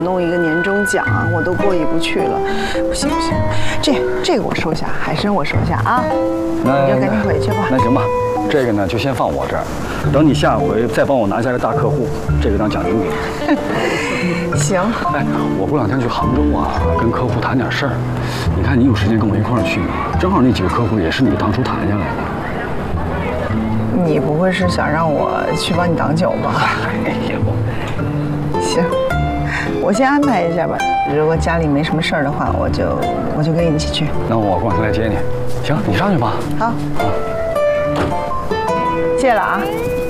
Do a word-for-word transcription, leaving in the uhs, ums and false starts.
弄一个年终奖啊，我都过意不去了。不行不行，这这个我收下，海参我收下啊。 那你就赶紧回去吧。 那行吧，这个呢就先放我这儿，等你下回再帮我拿下个大客户，这个当奖金给你。 行。 哎，我过两天去杭州啊，跟客户谈点事儿。你看你有时间跟我一块儿去吗？正好那几个客户也是你当初谈下来的。 你不会是想让我去帮你挡酒吧？ 哎呀， 行，我先安排一下吧。如果家里没什么事儿的话，我就我就跟你一起去。 那我过两天来接你。行，你上去吧。 好，谢了啊。